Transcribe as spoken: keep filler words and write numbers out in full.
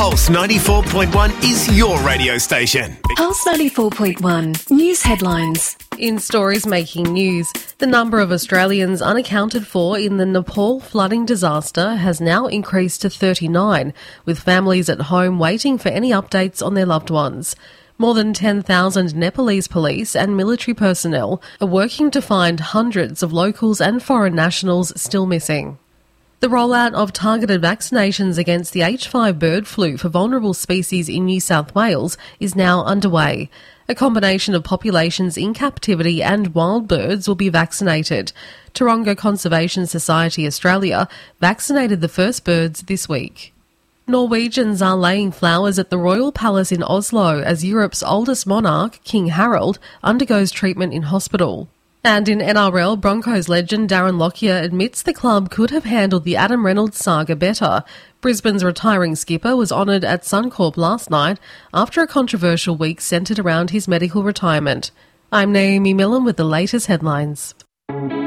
Pulse ninety-four point one is your radio station. Pulse ninety-four point one News Headlines. In stories making news, the number of Australians unaccounted for in the Nepal flooding disaster has now increased to thirty-nine, with families at home waiting for any updates on their loved ones. More than ten thousand Nepalese police and military personnel are working to find hundreds of locals and foreign nationals still missing. The rollout of targeted vaccinations against the H five bird flu for vulnerable species in New South Wales is now underway. A combination of populations in captivity and wild birds will be vaccinated. Taronga Conservation Society Australia vaccinated the first birds this week. Norwegians are laying flowers at the Royal Palace in Oslo as Europe's oldest monarch, King Harald, undergoes treatment in hospital. And in N R L, Broncos legend Darren Lockyer admits the club could have handled the Adam Reynolds saga better. Brisbane's retiring skipper was honoured at Suncorp last night after a controversial week centred around his medical retirement. I'm Naomi Millen with the latest headlines.